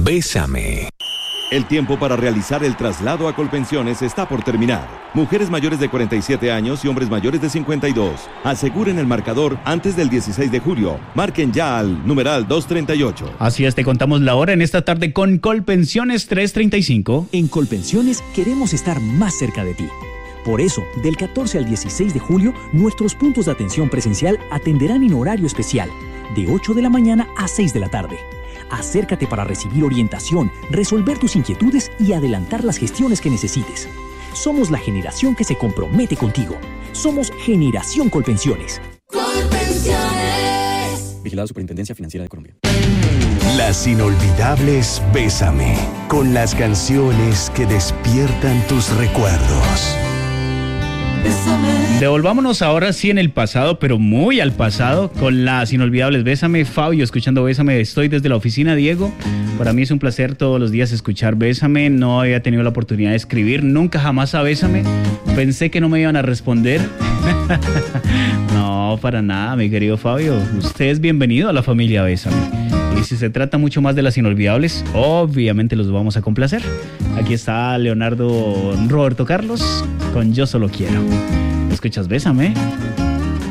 Bésame. El tiempo para realizar el traslado a Colpensiones está por terminar. Mujeres mayores de 47 años y hombres mayores de 52. Aseguren el marcador antes del 16 de julio. Marquen ya al numeral 238. Así es, te contamos la hora en esta tarde con Colpensiones 335. En Colpensiones queremos estar más cerca de ti. Por eso, del 14 al 16 de julio, nuestros puntos de atención presencial atenderán en horario especial, de 8 de la mañana a 6 de la tarde. Acércate para recibir orientación, resolver tus inquietudes y adelantar las gestiones que necesites. Somos la generación que se compromete contigo. Somos Generación Colpensiones. Colpensiones. Vigilada Superintendencia Financiera de Colombia. Las inolvidables Bésame, con las canciones que despiertan tus recuerdos. Devolvámonos ahora sí en el pasado, pero muy al pasado, con las inolvidables Bésame. Fabio, escuchando Bésame, estoy desde la oficina, Diego. Para mí es un placer todos los días escuchar Bésame. No había tenido la oportunidad de escribir nunca jamás a Bésame. Pensé que no me iban a responder. No, para nada, mi querido Fabio. Usted es bienvenido a la familia Bésame. Y si se trata mucho más de las inolvidables, obviamente los vamos a complacer. Aquí está Leonardo Roberto Carlos con Yo Solo Quiero. ¿Escuchas Bésame?